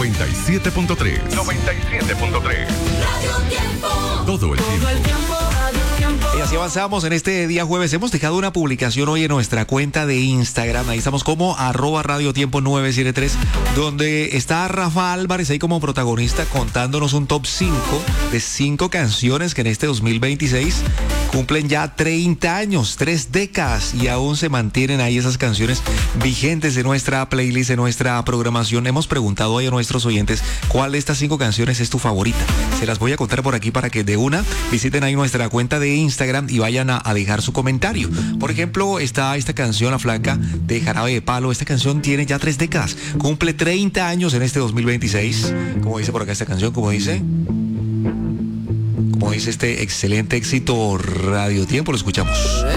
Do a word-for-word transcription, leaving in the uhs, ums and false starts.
noventa y siete punto tres. noventa y siete punto tres. Radio Tiempo. Todo el tiempo. Y así avanzamos en este día jueves. Hemos dejado una publicación hoy en nuestra cuenta de Instagram. Ahí estamos como arroba Radio Tiempo nueve siete tres, donde está Rafa Álvarez ahí como protagonista contándonos un top cinco de cinco canciones que en este dos mil veintiséis cumplen ya treinta años, tres décadas, y aún se mantienen ahí esas canciones vigentes de nuestra playlist, de nuestra programación. Hemos preguntado hoy a nuestros oyentes cuál de estas cinco canciones es tu favorita. Se las voy a contar por aquí para que de una visiten ahí nuestra cuenta de Instagram y vayan a, a dejar su comentario. Por ejemplo, está esta canción, La Flaca, de Jarabe de Palo. Esta canción tiene ya tres décadas, cumple treinta años en este dos mil veintiséis. Como dice por acá esta canción, como dice... Como dice este excelente éxito Radio Tiempo, lo escuchamos.